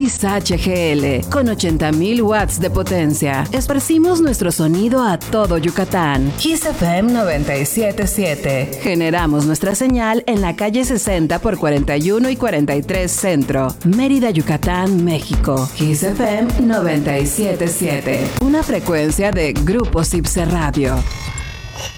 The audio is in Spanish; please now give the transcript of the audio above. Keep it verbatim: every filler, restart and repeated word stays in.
Kiss H G L, con ochenta mil watts de potencia. Esparcimos nuestro sonido a todo Yucatán. Kiss F M noventa y siete punto siete. Generamos nuestra señal en la calle sesenta por cuarenta y uno y cuarenta y tres Centro, Mérida, Yucatán, México. Kiss F M noventa y siete punto siete. Una frecuencia de Grupo Cipse Radio.